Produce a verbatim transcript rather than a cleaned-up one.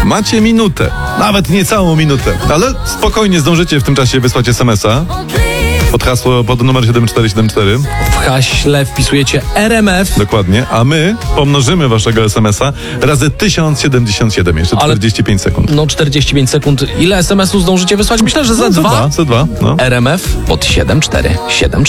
Macie minutę, nawet nie całą minutę, ale spokojnie zdążycie w tym czasie wysłać es em es a pod hasło, pod numer siedem cztery siedem cztery. W haśle wpisujecie R M F. Dokładnie, a my pomnożymy waszego es em es a razy tysiąc siedemdziesiąt siedem, jeszcze Ale- czterdzieści pięć sekund. No czterdzieści pięć sekund. Ile es em esów zdążycie wysłać? Myślę, że za No, dwa. Za dwa, no. R M F pod siedem cztery siedem cztery.